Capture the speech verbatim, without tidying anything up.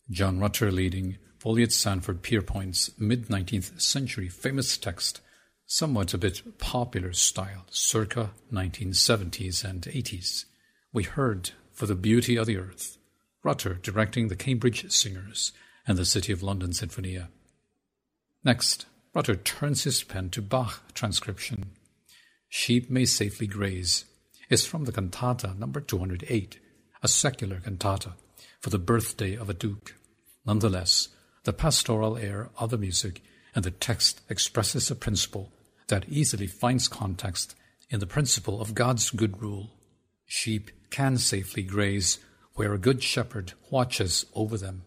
John Rutter leading Folliot Sanford Pierpoint's mid-nineteenth century famous text, somewhat a bit popular style, circa nineteen seventies and eighties. We heard For the Beauty of the Earth, Rutter directing the Cambridge Singers and the City of London Sinfonia. Next, Rutter turns his pen to Bach transcription. Sheep May Safely Graze is from the cantata number two hundred eight, a secular cantata for the birthday of a duke. Nonetheless, the pastoral air of the music and the text expresses a principle that easily finds context in the principle of God's good rule. Sheep can safely graze where a good shepherd watches over them.